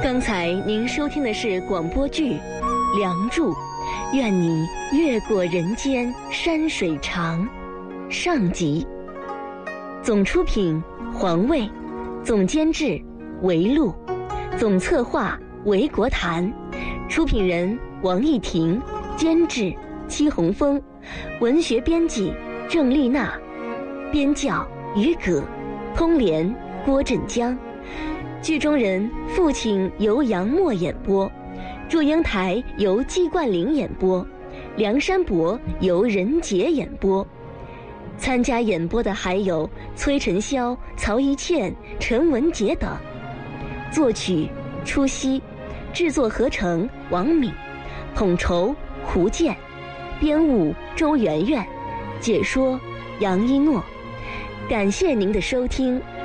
刚才您收听的是广播剧《梁祝》，愿你越过人间山水长，上集。总出品黄卫，总监制韦路，总策划韦国谈，出品人王艺婷，监制戚红枫，文学编辑郑丽娜，编校于葛，通联郭振江。剧中人父亲由杨默演播，祝英台由季冠霖演播，梁山伯由任杰演播。参加演播的还有崔晨霄、曹一茜、陈文杰等。作曲初熙，制作合成王敏，统筹胡健，编务周媛媛，解说杨一诺。感谢您的收听。